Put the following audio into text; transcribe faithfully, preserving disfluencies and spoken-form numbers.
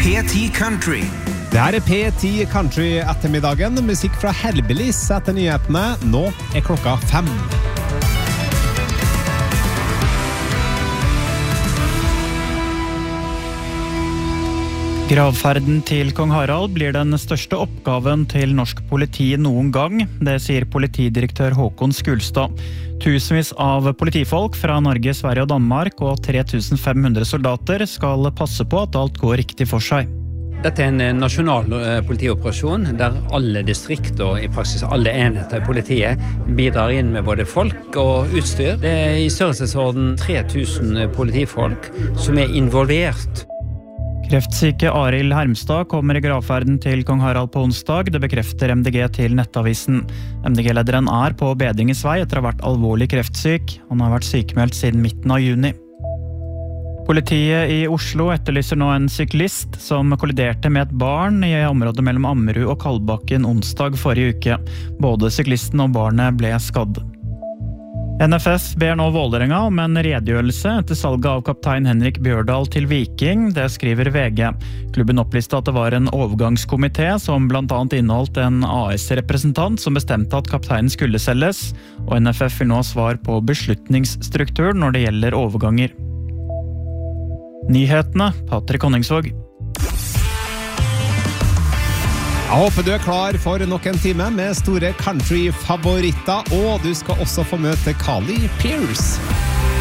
P ti Country. Det her er P ti Country ettermiddagen. Musikk fra Hellbillies etter nyhetene. Nå er klokka fem. Gravferden til kong Harald blir den største oppgaven til norsk politi noen gang, det sier politidirektør Håkon Skulstad. Tusenvis av politifolk fra Norge, Sverige og Danmark og tre tusen fem hundre soldater skal passe på at alt går riktig for seg. Dette er en nasjonal politioperasjon der alle distrikt og i praksis alle enheter i politiet bidrar inn med både folk og utstyr. Det er i størrelsesorden tre tusen politifolk som er involvert. Kreftsyke Arild Hermstad kommer i gravferden til kong Harald på onsdag. Det bekrefter M D G til Nettavisen. M D G-lederen er på bedringens vei etter å ha vært alvorlig kreftsyk. Han har vært sykemeldt siden midten av juni. Politiet i Oslo etterlyser nå en syklist som kolliderte med et barn i området mellom Ammerud og Kalbakken onsdag forrige uke. Både syklisten og barnet ble skadd. N F F ber nå Vålerenga om en redegjørelse etter salget av kaptein Henrik Bjørdal til Viking, det skriver V G. Klubben opplyste at det var en overgangskomité som blant annet inneholdt en A S-representant som bestemte at kapteinen skulle selges, og N F F vil nå ha svar på beslutningsstrukturen når det gjelder overganger. Nyhetene, Patrick Honningsvåg. Jeg håper du er klar for nok en time med store country-favoritter, og du skal også få møte Carly Pearce.